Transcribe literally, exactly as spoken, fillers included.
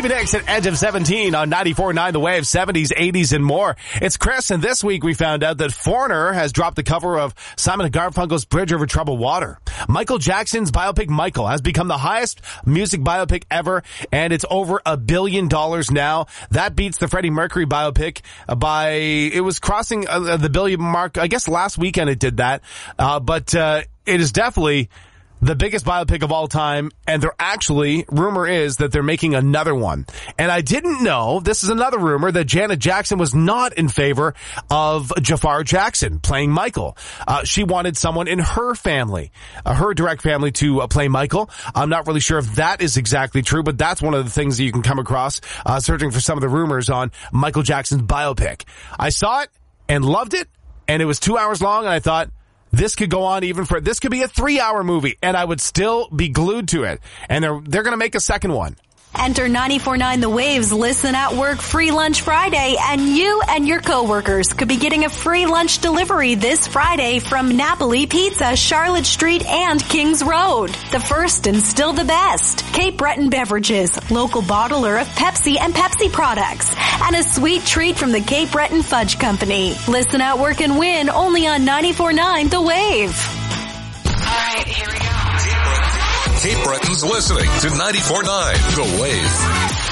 Stevie Nicks at Edge of seventeen on ninety-four point nine The Wave, seventies, eighties, and more. It's Chris, and this week we found out that Foreigner has dropped the cover of Simon and Garfunkel's Bridge Over Troubled Water. Michael Jackson's biopic Michael has become the highest music biopic ever, and it's over a billion dollars now. That beats the Freddie Mercury biopic by, it was crossing uh, the billion mark, I guess last weekend it did that, uh, but uh, it is definitely the biggest biopic of all time, and they're actually, rumor is that they're making another one. And I didn't know, this is another rumor, that Janet Jackson was not in favor of Jafar Jackson playing Michael. Uh, she wanted someone in her family, uh, her direct family, to uh, play Michael. I'm not really sure if that is exactly true, but that's one of the things that you can come across uh, searching for some of the rumors on Michael Jackson's biopic. I saw it and loved it, and it was two hours long, and I thought, this could go on even for, this could be a three hour movie and I would still be glued to it. And they're, they're going to make a second one. Enter ninety-four point nine The Wave's Listen at Work Free Lunch Friday, and you and your coworkers could be getting a free lunch delivery this Friday from Napoli Pizza, Charlotte Street, and Kings Road. The first and still the best. Cape Breton Beverages, local bottler of Pepsi and Pepsi products, and a sweet treat from the Cape Breton Fudge Company. Listen at Work and win only on ninety-four point nine The Wave. All right, here we go. Cape Breton's listening to ninety-four point nine The Wave.